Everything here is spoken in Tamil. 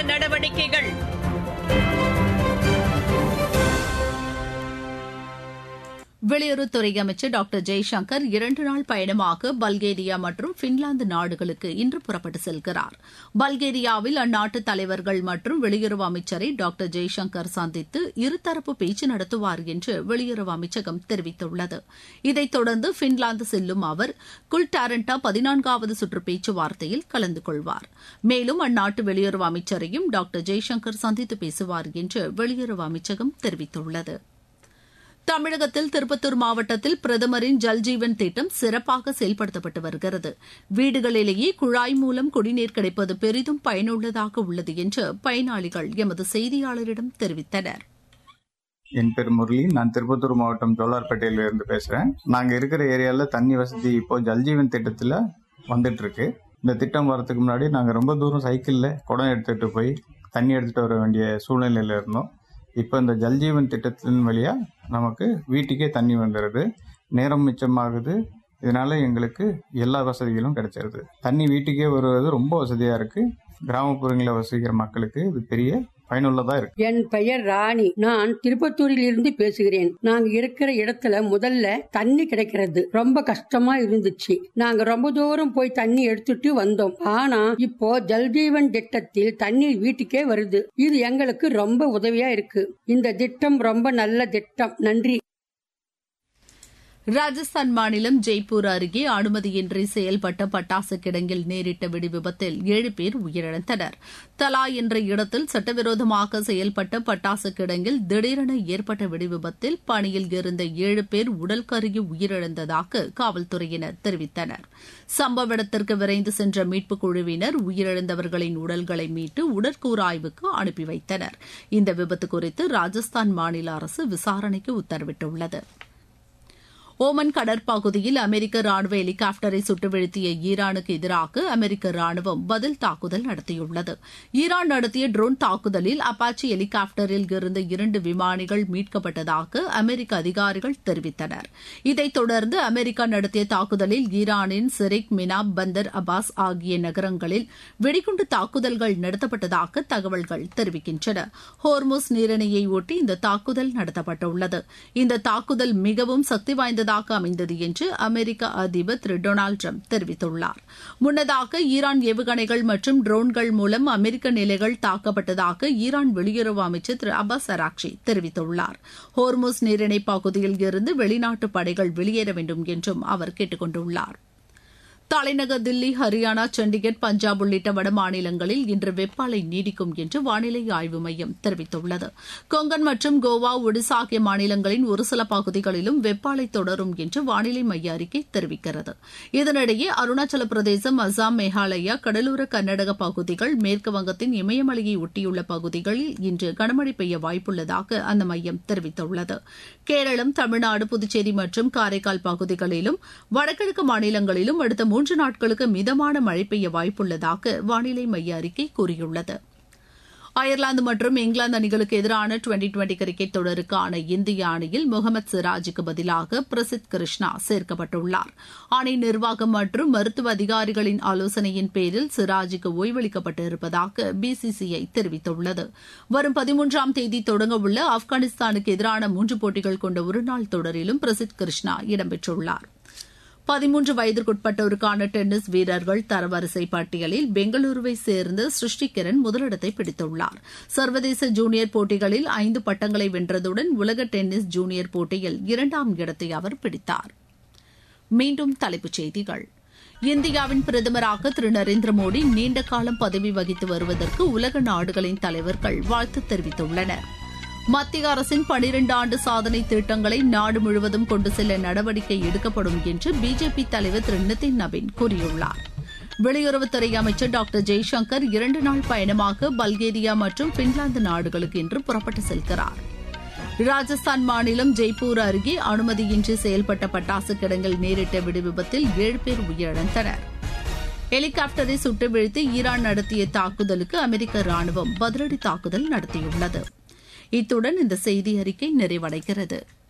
நடவடிக்கைகள். வெளியுறவுத்துறை அமைச்சர் டாக்டர் ஜெய்சங்கர் 2 நாள் பயணமாக பல்கேரியா மற்றும் பின்லாந்து நாடுகளுக்கு இன்று புறப்பட்டு செல்கிறார். பல்கேரியாவில் அந்நாட்டு தலைவர்கள் மற்றும் வெளியுறவு அமைச்சரை டாக்டர் ஜெய்சங்கர் சந்தித்து இருதரப்பு பேச்சு நடத்துவார் என்று வெளியுறவு அமைச்சகம் தெரிவித்துள்ளது. இதைத் தொடர்ந்து பின்லாந்து செல்லும் அவர் குல்டாரண்டா 14வது சுற்று பேச்சுவார்த்தையில் கலந்து கொள்வார். மேலும் அந்நாட்டு வெளியுறவு அமைச்சரையும் டாக்டர் ஜெய்சங்கர் சந்தித்து பேசுவார் என்று வெளியுறவு அமைச்சகம் தெரிவித்துள்ளது. தமிழகத்தில் திருப்பத்தூர் மாவட்டத்தில் பிரதமரின் ஜல்ஜீவன் திட்டம் சிறப்பாக செயல்படுத்தப்பட்டு வருகிறது. வீடுகளிலேயே குழாய் மூலம் குடிநீர் கிடைப்பது பெரிதும் பயனுள்ளதாக உள்ளது என்று பயனாளிகள் எமது செய்தியாளரிடம் தெரிவித்தனர். என் பேர் முரளி. நான் திருப்பத்தூர் மாவட்டம் ஜோலார்பேட்டையில இருந்து பேசுறேன். நாங்க இருக்கிற ஏரியால தண்ணி வசதி இப்போ ஜல்ஜீவன் திட்டத்துல வந்துட்டு இருக்கு. இந்த திட்டம் வரதுக்கு முன்னாடி நாங்க ரொம்ப தூரம் சைக்கிள்ல குடம் எடுத்துட்டு போய் தண்ணி எடுத்துட்டு வர வேண்டிய சூழ்நிலையில இருந்தோம். இப்போ இந்த ஜல்ஜீவன் திட்டத்தின் வழியா நமக்கு வீட்டுக்கே தண்ணி வந்துடுது, நேரம் மிச்சமாகுது. இதனால எங்களுக்கு எல்லா வசதிகளும் கிடைச்சிருது. தண்ணி வீட்டுக்கே வருவது ரொம்ப வசதியா இருக்கு. கிராமப்புறங்களில் வசிக்கிற மக்களுக்கு இது பெரிய பயனுள்ளதா இருக்கு. என் பெயர் ராணி. நான் திருப்பத்தூரில் இருந்து பேசுகிறேன். நாங்க இருக்கிற இடத்துல முதல்ல தண்ணி கிடைக்கிறது ரொம்ப கஷ்டமா இருந்துச்சு. நாங்க ரொம்ப தூரம் போய் தண்ணி எடுத்துட்டு வந்தோம். ஆனா இப்போ ஜல்ஜீவன் திட்டத்தில் தண்ணீர் வீட்டுக்கே வருது. இது எங்களுக்கு ரொம்ப உதவியா இருக்கு. இந்த திட்டம் ரொம்ப நல்ல திட்டம். நன்றி. ராஜஸ்தான் மாநிலம் ஜெய்ப்பூர் அருகே அனுமதியின்றி செயல்பட்ட பட்டாசு கிடங்கில் நேரிட்ட வெடிவிபத்தில் 7 பேர் உயிரிழந்தனர். தலா என்ற இடத்தில் சட்டவிரோதமாக செயல்பட்ட பட்டாசு கிடங்கில் திடீரென ஏற்பட்ட வெடிவிபத்தில் பணியில் இருந்த 7 பேர் உடல் கருகி உயிரிழந்ததாக காவல்துறையினர் தெரிவித்தனர். சம்பவ இடத்திற்கு விரைந்து சென்ற மீட்புக் குழுவினர் உயிரிழந்தவர்களின் உடல்களை மீட்டு உடற்கூறாய்வுக்கு அனுப்பி வைத்தனர். இந்த விபத்து குறித்து ராஜஸ்தான் மாநில அரசு விசாரணைக்கு உத்தரவிட்டுள்ளது. ஓமன் கடற்பகுதியில் அமெரிக்க ராணுவ ஹெலிகாப்டரை சுட்டு வீழ்த்திய ஈரானுக்கு எதிராக அமெரிக்க ராணுவம் பதில் தாக்குதல் நடத்தியுள்ளது. ஈரான் நடத்திய ட்ரோன் தாக்குதலில் அப்பாச்சி ஹெலிகாப்டரில் இருந்த 2 விமானிகள் மீட்கப்பட்டதாக அமெரிக்க அதிகாரிகள் தெரிவித்தனர். இதைத் தொடர்ந்து அமெரிக்கா நடத்திய தாக்குதலில் ஈரானின் சிரிக், மினாப், பந்தர் அப்பாஸ் ஆகிய நகரங்களில் வெடிகுண்டு தாக்குதல்கள் நடத்தப்பட்டதாக தகவல்கள் தெரிவிக்கின்றன. ஹோர்முஸ் நீரிணையை ஒட்டி இந்த தாக்குதல் நடத்தப்பட்டுள்ளது. இந்த தாக்குதல் மிகவும் சக்தி வாய்ந்த அமைந்தது என்று அமெரிக்க அதிபர் திரு டொனால்டு டிரம்ப் தெரிவித்துள்ளார். முன்னதாக ஈரான் ஏவுகணைகள் மற்றும் ட்ரோன்கள் மூலம் அமெரிக்க நிலைகள் தாக்கப்பட்டதாக ஈரான் வெளியுறவு அமைச்சர் திரு அப்பாஸ் அராக்சி தெரிவித்துள்ளார். ஹோர்முஸ் நீரிணை பகுதியில் இருந்து வெளிநாட்டு படைகள் வெளியேற வேண்டும் என்றும் அவர் கேட்டுக் கொண்டுள்ளார். தலைநகர் தில்லி, ஹரியானா, சண்டிகர், பஞ்சாப் உள்ளிட்ட வட மாநிலங்களில் இன்று வெப்ப அலை நீடிக்கும் என்று வானிலை ஆய்வு மையம் தெரிவித்துள்ளது. கொங்கன் மற்றும் கோவா, ஒடிசா ஆகிய மாநிலங்களின் ஒரு சில பகுதிகளிலும் வெப்ப அலை தொடரும் என்று வானிலை மைய அறிக்கை தெரிவிக்கிறது. இதனிடையே அருணாச்சல பிரதேசம், அசாம், மேகாலயா, கடலோர கர்நாடக பகுதிகள், மேற்குவங்கத்தின் இமயமலையை ஒட்டியுள்ள பகுதிகளில் இன்று கனமழை பெய்ய வாய்ப்புள்ளதாக அந்த மையம் தெரிவித்துள்ளது. கேரளம், தமிழ்நாடு, புதுச்சேரி மற்றும் காரைக்கால் பகுதிகளிலும் வடகிழக்கு மாநிலங்களிலும் அடுத்த 3 நாட்களுக்கு மிதமான மழை பெய்ய வாய்ப்புள்ளதாக வானிலை மைய அறிக்கை கூறியுள்ளது. அயர்லாந்து மற்றும் இங்கிலாந்து அணிகளுக்கு எதிரான 2020 கிரிக்கெட் தொடருக்கான இந்திய அணியில் முகமது சிராஜுக்கு பதிலாக பிரசித் கிருஷ்ணா சேர்க்கப்பட்டுள்ளார். அணி நிர்வாகம் மற்றும் மருத்துவ அதிகாரிகளின் ஆலோசனையின் பேரில் சிராஜுக்கு ஓய்வளிக்கப்பட்டிருப்பதாக பிசிசிஐ தெரிவித்துள்ளது. வரும் 13ஆம் தேதி தொடங்கவுள்ள ஆப்கானிஸ்தானுக்கு எதிரான 3 போட்டிகள் கொண்ட ஒருநாள் தொடரிலும் பிரசித் கிருஷ்ணா இடம்பெற்றுள்ளார். 13 வயதிற்குட்பட்டோருக்கான டென்னிஸ் வீரர்கள் தரவரிசை பட்டியலில் பெங்களூருவை சேர்ந்த சிருஷ்டி கிரண் முதலிடத்தை பிடித்துள்ளார். சர்வதேச ஜூனியர் போட்டிகளில் 5 பட்டங்களை வென்றதுடன் உலக டென்னிஸ் ஜூனியர் போட்டியில் 2ஆம் இடத்தை அவர் பிடித்தார். மீண்டும் தலைப்புச் செய்திகள். இந்தியாவின் பிரதமராக திரு நரேந்திர மோடி நீண்ட காலம் பதவி வகித்து வருவதற்கு உலக நாடுகளின் தலைவர்கள் வாழ்த்து தெரிவித்துள்ளனர். மத்திய அரசின் 12 ஆண்டு சாதனை திட்டங்களை நாடு முழுவதும் கொண்டு செல்ல நடவடிக்கை எடுக்கப்படும் என்று பிஜேபி தலைவர் திரு நிதின் நவீன் கூறியுள்ளார். வெளியுறவுத்துறை அமைச்சர் டாக்டர் ஜெய்சங்கர் 2 நாள் பயணமாக பல்கேரியா மற்றும் பின்லாந்து நாடுகளுக்கு இன்று புறப்பட்டு செல்கிறார். ராஜஸ்தான் மாநிலம் ஜெய்ப்பூர் அருகே அனுமதியின்றி செயல்பட்ட பட்டாசு கிடங்கில் நேரிட்ட வெடிவிபத்தில் 7 பேர் உயிரிழந்தனர். ஹெலிகாப்டரை சுட்டு வீழ்த்தி ஈரான் நடத்திய தாக்குதலுக்கு அமெரிக்க ராணுவம் பதிலடி தாக்குதல் நடத்தியுள்ளது. இத்துடன் இந்த செய்தி அறிக்கை நிறைவடைகிறது.